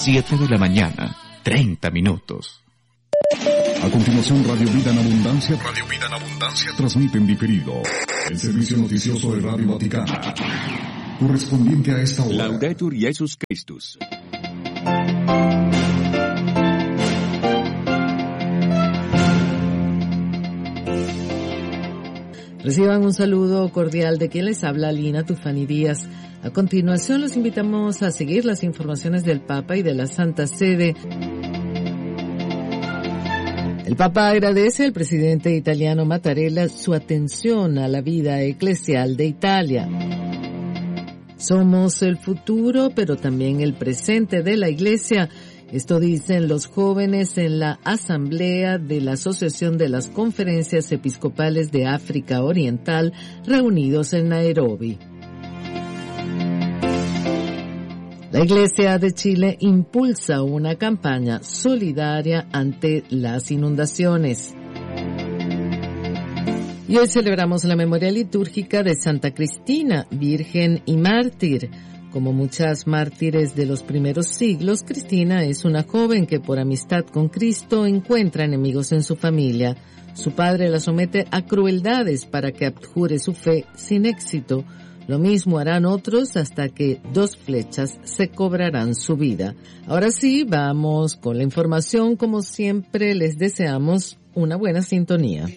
7 de la mañana, 30 minutos. A continuación, Radio Vida en Abundancia. Radio Vida en Abundancia transmite en diferido el servicio noticioso de Radio Vaticana, correspondiente a esta hora. Laudetur Jesus Christus. Reciban un saludo cordial de quien les habla, Lina Tufani Díaz. A continuación los invitamos a seguir las informaciones del Papa y de la Santa Sede. El Papa agradece al presidente italiano Mattarella su atención a la vida eclesial de Italia. Somos el futuro, pero también el presente de la Iglesia. Esto dicen los jóvenes en la asamblea de la Asociación de las Conferencias Episcopales de África Oriental, reunidos en Nairobi. La Iglesia de Chile impulsa una campaña solidaria ante las inundaciones. Y hoy celebramos la memoria litúrgica de Santa Cristina, virgen y mártir. Como muchas mártires de los primeros siglos, Cristina es una joven que por amistad con Cristo encuentra enemigos en su familia. Su padre la somete a crueldades para que abjure su fe sin éxito. Lo mismo harán otros hasta que 2 flechas se cobrarán su vida. Ahora sí, vamos con la información. Como siempre, les deseamos una buena sintonía.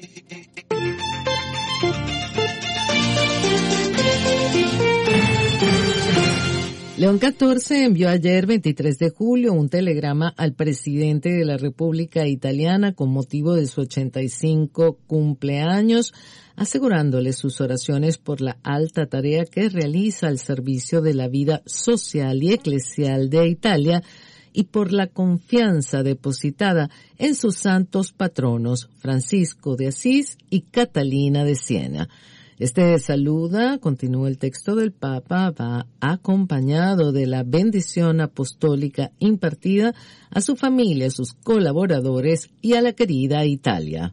León XIV envió ayer, 23 de julio, un telegrama al presidente de la República Italiana con motivo de su 85 cumpleaños, asegurándole sus oraciones por la alta tarea que realiza al servicio de la vida social y eclesial de Italia y por la confianza depositada en sus santos patronos Francisco de Asís y Catalina de Siena. Saluda, continúa el texto del Papa, va acompañado de la bendición apostólica impartida a su familia, a sus colaboradores y a la querida Italia.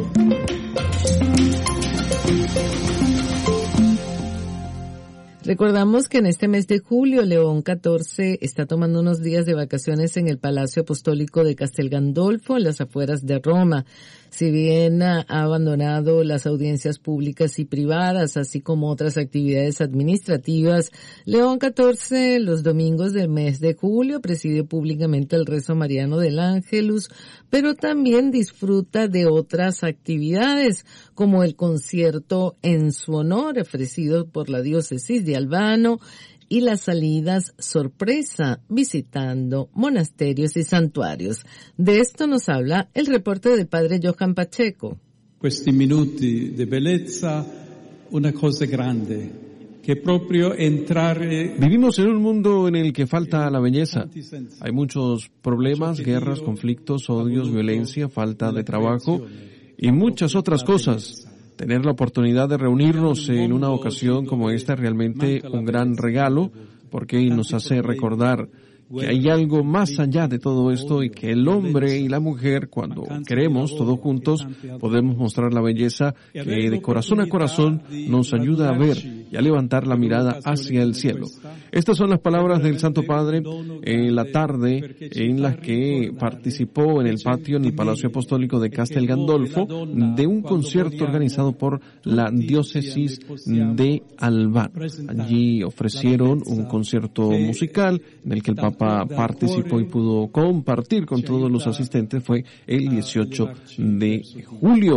Recordamos que en este mes de julio León XIV está tomando unos días de vacaciones en el Palacio Apostólico de Castel Gandolfo, en las afueras de Roma. Si bien ha abandonado las audiencias públicas y privadas, así como otras actividades administrativas, León XIV los domingos del mes de julio preside públicamente el rezo mariano del Ángelus, pero también disfruta de otras actividades, como el concierto en su honor ofrecido por la diócesis de Albano y las salidas sorpresa visitando monasterios y santuarios. De esto nos habla el reporte del padre Johan Pacheco. Questi minuti di bellezza, una cosa grande, che proprio entrare. Vivimos en un mundo en el que falta la belleza. Hay muchos problemas, guerras, conflictos, odios, violencia, falta de trabajo y muchas otras cosas. Tener la oportunidad de reunirnos en una ocasión como esta es realmente un gran regalo, porque nos hace recordar que hay algo más allá de todo esto y que el hombre y la mujer, cuando queremos todos juntos, podemos mostrar la belleza que de corazón a corazón nos ayuda a ver y a levantar la mirada hacia el cielo. Estas son las palabras del Santo Padre en la tarde en las que participó en el patio en el Palacio Apostólico de Castel Gandolfo de un concierto organizado por la diócesis de Albano. Allí ofrecieron un concierto musical en el que el Papa participó y pudo compartir con todos los asistentes. Fue el 18 de julio.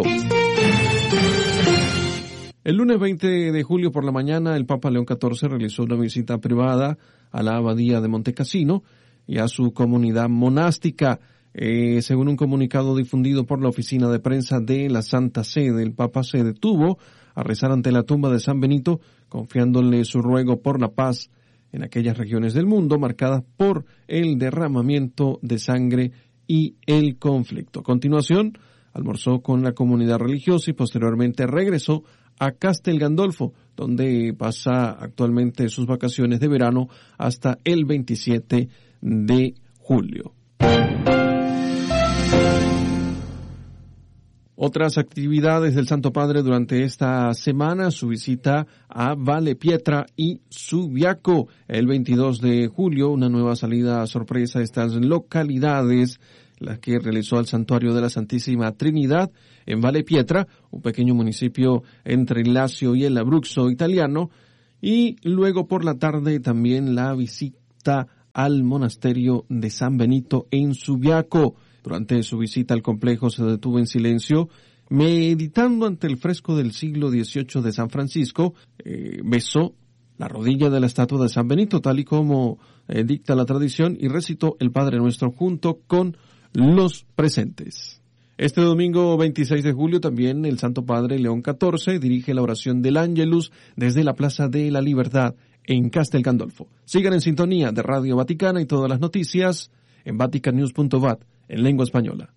El lunes 20 de julio por la mañana, el Papa León XIV realizó una visita privada a la abadía de Montecassino y a su comunidad monástica. Según un comunicado difundido por la oficina de prensa de la Santa Sede, el Papa se detuvo a rezar ante la tumba de San Benito, confiándole su ruego por la paz en aquellas regiones del mundo marcadas por el derramamiento de sangre y el conflicto. A continuación, almorzó con la comunidad religiosa y posteriormente regresó a Castel Gandolfo, donde pasa actualmente sus vacaciones de verano hasta el 27 de julio. Otras actividades del Santo Padre durante esta semana, su visita a Valle Pietra y Subiaco. El 22 de julio, una nueva salida sorpresa a estas localidades, la que realizó al Santuario de la Santísima Trinidad en Valle Pietra, un pequeño municipio entre el Lacio y el Abruzzo italiano, y luego por la tarde también la visita al monasterio de San Benito en Subiaco. Durante su visita al complejo se detuvo en silencio, meditando ante el fresco del siglo XVIII de San Francisco. Besó la rodilla de la estatua de San Benito, tal y como dicta la tradición, y recitó el Padre Nuestro junto con los presentes. Este domingo 26 de julio también el Santo Padre León XIV dirige la oración del Ángelus desde la Plaza de la Libertad en Castel Gandolfo. Sigan en sintonía de Radio Vaticana y todas las noticias en vaticannews.vat en lengua española.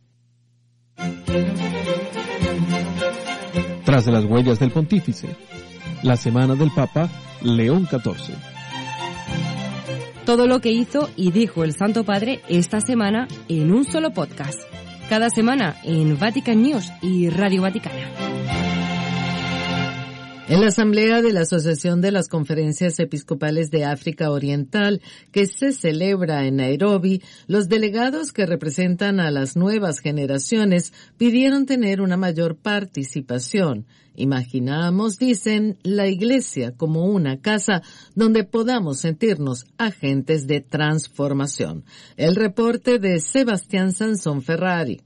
Tras de las huellas del Pontífice, la semana del Papa León XIV. Todo lo que hizo y dijo el Santo Padre esta semana en un solo podcast. Cada semana en Vatican News y Radio Vaticana. En la asamblea de la Asociación de las Conferencias Episcopales de África Oriental, que se celebra en Nairobi, los delegados que representan a las nuevas generaciones pidieron tener una mayor participación. Imaginamos, dicen, la Iglesia como una casa donde podamos sentirnos agentes de transformación. El reporte de Sebastián Sansón Ferrari.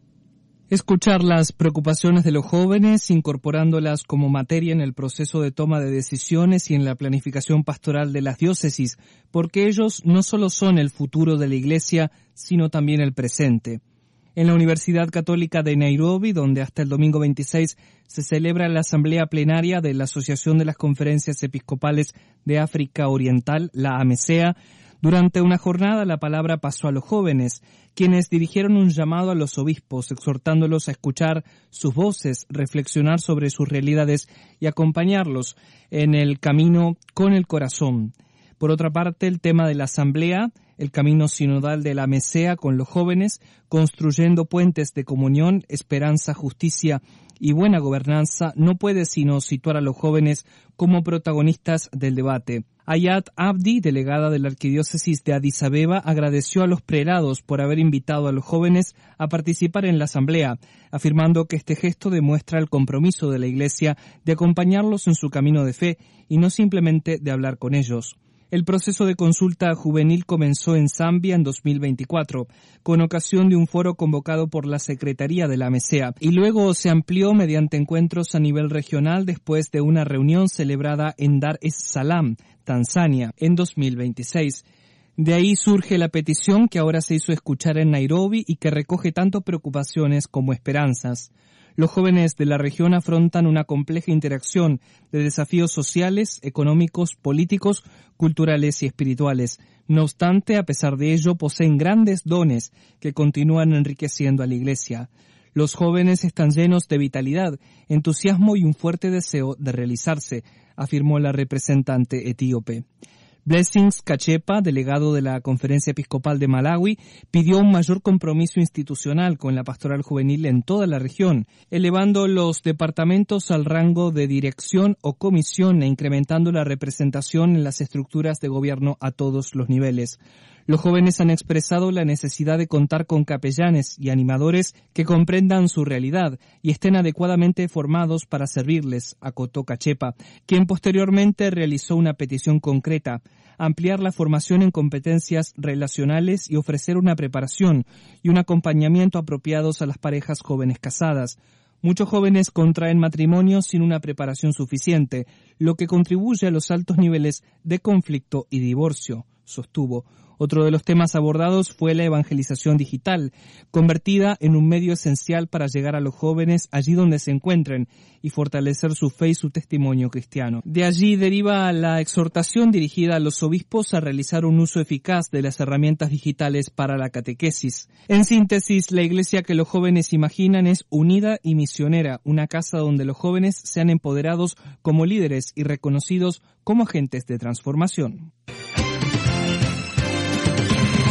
Escuchar las preocupaciones de los jóvenes, incorporándolas como materia en el proceso de toma de decisiones y en la planificación pastoral de las diócesis, porque ellos no solo son el futuro de la Iglesia, sino también el presente. En la Universidad Católica de Nairobi, donde hasta el domingo 26 se celebra la asamblea plenaria de la Asociación de las Conferencias Episcopales de África Oriental, la AMESEA, durante una jornada la palabra pasó a los jóvenes, quienes dirigieron un llamado a los obispos, exhortándolos a escuchar sus voces, reflexionar sobre sus realidades y acompañarlos en el camino con el corazón. Por otra parte, el tema de la asamblea, el camino sinodal de la AMESEA con los jóvenes, construyendo puentes de comunión, esperanza, justicia y buena gobernanza, no puede sino situar a los jóvenes como protagonistas del debate. Ayat Abdi, delegada de la Arquidiócesis de Addis Abeba, agradeció a los prelados por haber invitado a los jóvenes a participar en la asamblea, afirmando que este gesto demuestra el compromiso de la Iglesia de acompañarlos en su camino de fe y no simplemente de hablar con ellos. El proceso de consulta juvenil comenzó en Zambia en 2024, con ocasión de un foro convocado por la Secretaría de la AMESEA, y luego se amplió mediante encuentros a nivel regional después de una reunión celebrada en Dar es Salaam, Tanzania, en 2026. De ahí surge la petición que ahora se hizo escuchar en Nairobi y que recoge tanto preocupaciones como esperanzas. Los jóvenes de la región afrontan una compleja interacción de desafíos sociales, económicos, políticos, culturales y espirituales. No obstante, a pesar de ello, poseen grandes dones que continúan enriqueciendo a la Iglesia. Los jóvenes están llenos de vitalidad, entusiasmo y un fuerte deseo de realizarse, afirmó la representante etíope. Blessings Kachepa, delegado de la Conferencia Episcopal de Malawi, pidió un mayor compromiso institucional con la pastoral juvenil en toda la región, elevando los departamentos al rango de dirección o comisión e incrementando la representación en las estructuras de gobierno a todos los niveles. Los jóvenes han expresado la necesidad de contar con capellanes y animadores que comprendan su realidad y estén adecuadamente formados para servirles, acotó Kachepa, quien posteriormente realizó una petición concreta: ampliar la formación en competencias relacionales y ofrecer una preparación y un acompañamiento apropiados a las parejas jóvenes casadas. Muchos jóvenes contraen matrimonio sin una preparación suficiente, lo que contribuye a los altos niveles de conflicto y divorcio, sostuvo. Otro de los temas abordados fue la evangelización digital, convertida en un medio esencial para llegar a los jóvenes allí donde se encuentren y fortalecer su fe y su testimonio cristiano. De allí deriva la exhortación dirigida a los obispos a realizar un uso eficaz de las herramientas digitales para la catequesis. En síntesis, la Iglesia que los jóvenes imaginan es unida y misionera, una casa donde los jóvenes sean empoderados como líderes y reconocidos como agentes de transformación.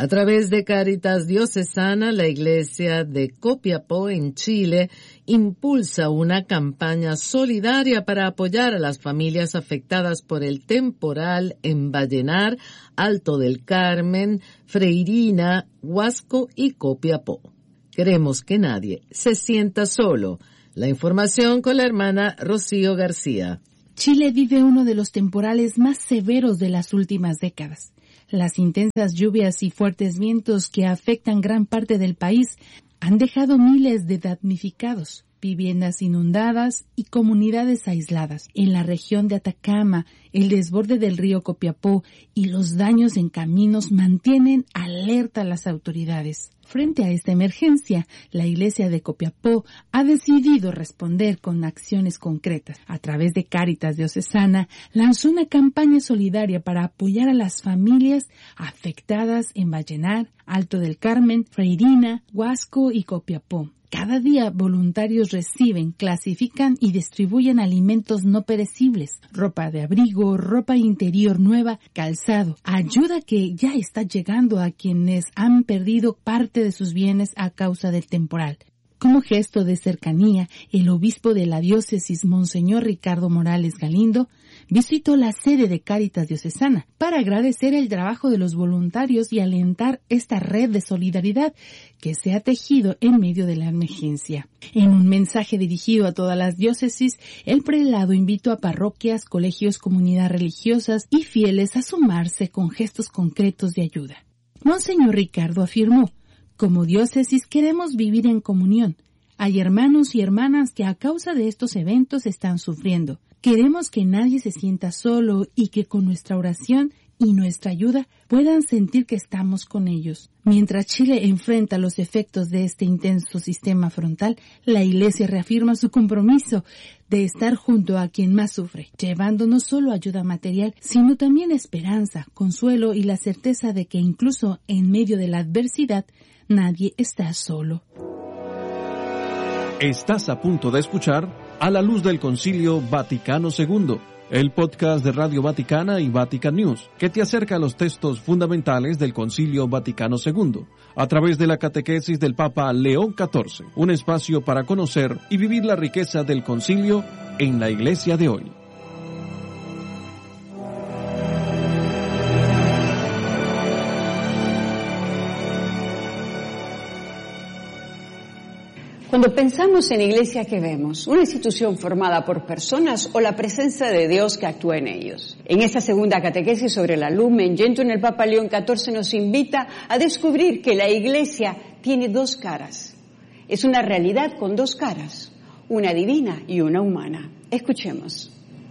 A través de Cáritas Diocesana, la Iglesia de Copiapó en Chile impulsa una campaña solidaria para apoyar a las familias afectadas por el temporal en Vallenar, Alto del Carmen, Freirina, Huasco y Copiapó. Queremos que nadie se sienta solo. La información con la hermana Rocío García. Chile vive uno de los temporales más severos de las últimas décadas. Las intensas lluvias y fuertes vientos que afectan gran parte del país han dejado miles de damnificados, viviendas inundadas y comunidades aisladas. En la región de Atacama, el desborde del río Copiapó y los daños en caminos mantienen alerta a las autoridades. Frente a esta emergencia, la Iglesia de Copiapó ha decidido responder con acciones concretas. A través de Cáritas Diocesana, lanzó una campaña solidaria para apoyar a las familias afectadas en Vallenar, Alto del Carmen, Freirina, Huasco y Copiapó. Cada día voluntarios reciben, clasifican y distribuyen alimentos no perecibles, ropa de abrigo, ropa interior nueva, calzado, ayuda que ya está llegando a quienes han perdido parte de sus bienes a causa del temporal. Como gesto de cercanía, el obispo de la diócesis, Monseñor Ricardo Morales Galindo, visitó la sede de Cáritas Diocesana para agradecer el trabajo de los voluntarios y alentar esta red de solidaridad que se ha tejido en medio de la emergencia. En un mensaje dirigido a todas las diócesis, el prelado invitó a parroquias, colegios, comunidades religiosas y fieles a sumarse con gestos concretos de ayuda. Monseñor Ricardo afirmó: como diócesis queremos vivir en comunión. Hay hermanos y hermanas que a causa de estos eventos están sufriendo. Queremos que nadie se sienta solo y que con nuestra oración y nuestra ayuda puedan sentir que estamos con ellos. Mientras Chile enfrenta los efectos de este intenso sistema frontal, la Iglesia reafirma su compromiso de estar junto a quien más sufre, llevando no solo ayuda material, sino también esperanza, consuelo y la certeza de que incluso en medio de la adversidad, nadie está solo. Estás a punto de escuchar A la Luz del Concilio Vaticano II, el podcast de Radio Vaticana y Vatican News, que te acerca a los textos fundamentales del Concilio Vaticano II, a través de la catequesis del Papa León XIV, un espacio para conocer y vivir la riqueza del concilio en la Iglesia de hoy. Cuando pensamos en iglesia, ¿qué vemos? ¿Una institución formada por personas o la presencia de Dios que actúa en ellos? En esta segunda catequesis sobre la Lumen Gentium, el Papa León XIV nos invita a descubrir que la iglesia tiene dos caras. Es una realidad con dos caras, una divina y una humana. Escuchemos.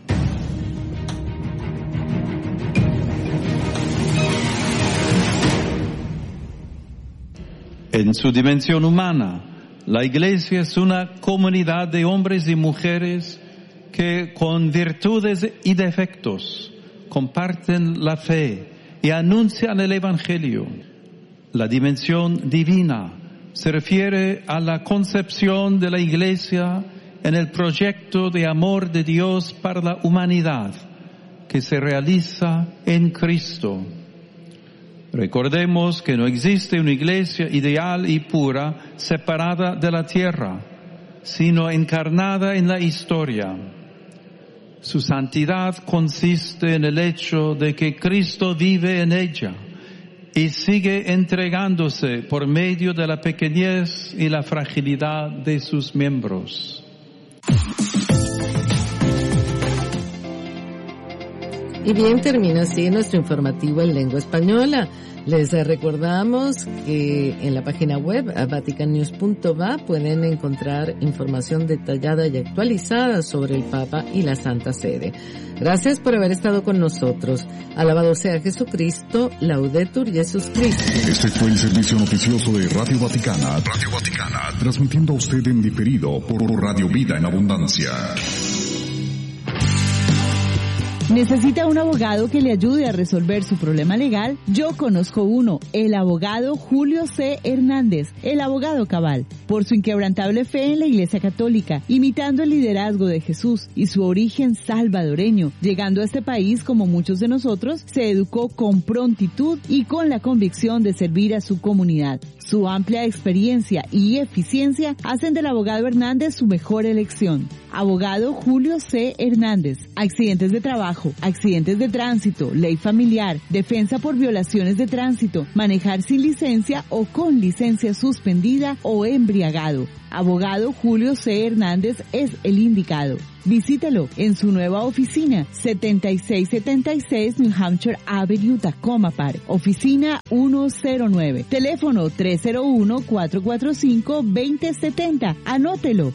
En su dimensión humana, la Iglesia es una comunidad de hombres y mujeres que con virtudes y defectos comparten la fe y anuncian el Evangelio. La dimensión divina se refiere a la concepción de la Iglesia en el proyecto de amor de Dios para la humanidad que se realiza en Cristo. Recordemos que no existe una iglesia ideal y pura separada de la tierra, sino encarnada en la historia. Su santidad consiste en el hecho de que Cristo vive en ella y sigue entregándose por medio de la pequeñez y la fragilidad de sus miembros. Y bien, termina así nuestro informativo en lengua española. Les recordamos que en la página web vaticannews.va pueden encontrar información detallada y actualizada sobre el Papa y la Santa Sede. Gracias por haber estado con nosotros. Alabado sea Jesucristo, Laudetur Jesus Christus. Este fue el servicio noticioso de Radio Vaticana, transmitiendo a usted en diferido por Radio Vida en Abundancia. ¿Necesita un abogado que le ayude a resolver su problema legal? Yo conozco uno, el abogado Julio C. Hernández, el abogado cabal. Por su inquebrantable fe en la Iglesia Católica, imitando el liderazgo de Jesús y su origen salvadoreño, llegando a este país como muchos de nosotros, se educó con prontitud y con la convicción de servir a su comunidad. Su amplia experiencia y eficiencia hacen del abogado Hernández su mejor elección. Abogado Julio C. Hernández. Accidentes de trabajo, accidentes de tránsito, ley familiar, defensa por violaciones de tránsito, manejar sin licencia o con licencia suspendida o embriagado. Abogado Julio C. Hernández es el indicado. Visítelo en su nueva oficina, 7676 New Hampshire Avenue, Tacoma Park, oficina 109, teléfono 301-445-2070, anótelo,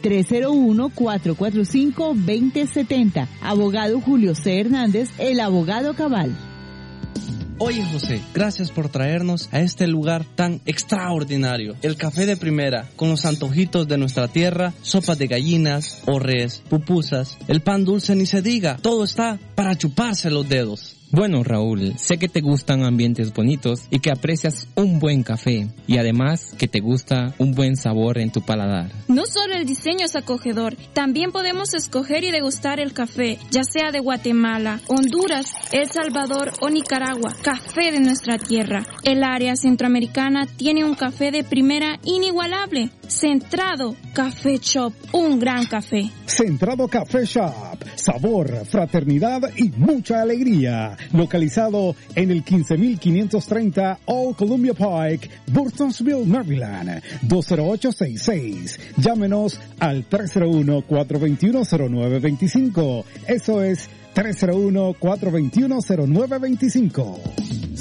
301-445-2070, abogado Julio C. Hernández, el abogado cabal. Oye José, gracias por traernos a este lugar tan extraordinario. El café de primera, con los antojitos de nuestra tierra, sopas de gallinas, o res, pupusas, el pan dulce ni se diga, todo está para chuparse los dedos. Bueno, Raúl, sé que te gustan ambientes bonitos y que aprecias un buen café y además que te gusta un buen sabor en tu paladar. No solo el diseño es acogedor, también podemos escoger y degustar el café, ya sea de Guatemala, Honduras, El Salvador o Nicaragua, café de nuestra tierra. El área centroamericana tiene un café de primera inigualable. Centrado Café Shop, un gran café. Centrado Café Shop, sabor, fraternidad y mucha alegría. Localizado en el 15530 Old Columbia Pike, Burtonsville, Maryland, 20866. Llámenos al 301-421-0925. Eso es 301-421-0925.